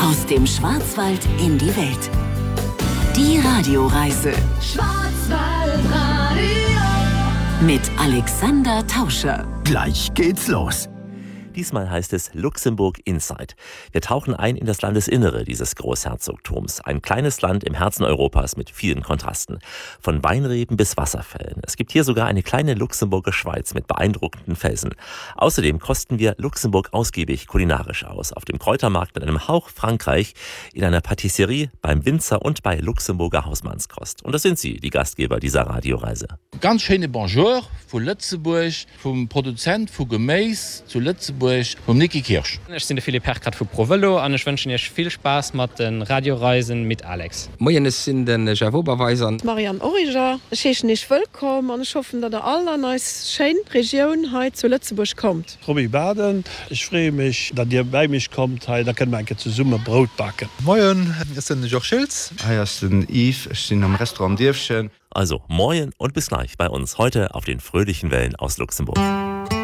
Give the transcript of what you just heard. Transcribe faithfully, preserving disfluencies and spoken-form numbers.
Aus dem Schwarzwald in die Welt. Die Radioreise. Schwarzwaldradio. Mit Alexander Tauscher. Gleich geht's los. Diesmal heißt es Luxemburg Inside. Wir tauchen ein in das Landesinnere dieses Großherzogtums. Ein kleines Land im Herzen Europas mit vielen Kontrasten. Von Weinreben bis Wasserfällen. Es gibt hier sogar eine kleine Luxemburger Schweiz mit beeindruckenden Felsen. Außerdem kosten wir Luxemburg ausgiebig kulinarisch aus. Auf dem Kräutermarkt mit einem Hauch Frankreich, in einer Patisserie, beim Winzer und bei Luxemburger Hausmannskost. Und das sind sie, die Gastgeber dieser Radioreise. Ganz schöne Bonjour von Lützeburg, vom Produzent von Gemäß zu Lützeburg, vom Niki Kirsch. Ich bin Philipp Herkart von Provello und ich wünsche euch viel Spaß mit den Radioreisen mit Alex. Moin, es sind den Javoberweisern. Marianne Origer, ich heiße nicht willkommen und ich hoffe, dass ihr alle in eine schöne Region heute zu Lützeburg kommt. Robbie Baden, ich freue mich, dass ihr bei mich kommt, da können wir zusammen Brot backen. Moin, ich bin Georg Schilz. Hi, ich bin Yves, ich bin am Restaurant Dürfchen. Also, moin und bis gleich bei uns heute auf den fröhlichen Wellen aus Luxemburg.